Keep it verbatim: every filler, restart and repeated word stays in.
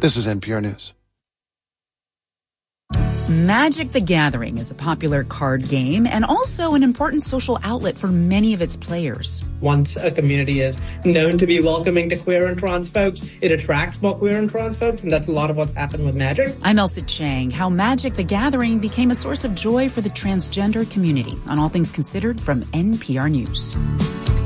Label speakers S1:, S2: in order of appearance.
S1: This is N P R News.
S2: Magic the Gathering is a popular card game and also an important social outlet for many of its players.
S3: Once a community is known to be welcoming to queer and trans folks, it attracts more queer and trans folks, and that's a lot of what's happened with Magic.
S2: I'm Elsa Chang. How Magic the Gathering became a source of joy for the transgender community on All Things Considered from N P R News.